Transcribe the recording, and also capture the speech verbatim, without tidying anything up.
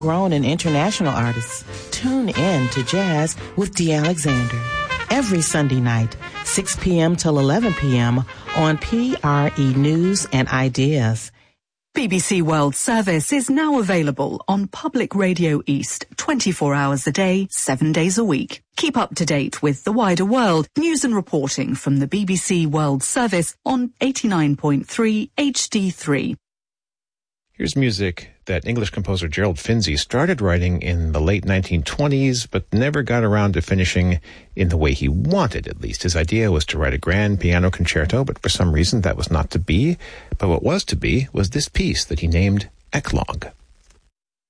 Grown and international artists. Tune in to Jazz with D. Alexander. Every Sunday night, six p.m. till eleven p.m. on P R E News and Ideas. B B C World Service is now available on Public Radio East twenty-four hours a day, seven days a week. Keep up to date with the wider world, news and reporting from the B B C World Service on eighty-nine point three H D three. Here's music that English composer Gerald Finzi started writing in the late nineteen twenties, but never got around to finishing in the way he wanted, at least. His idea was to write a grand piano concerto, but for some reason that was not to be. But what was to be was this piece that he named Eclogue.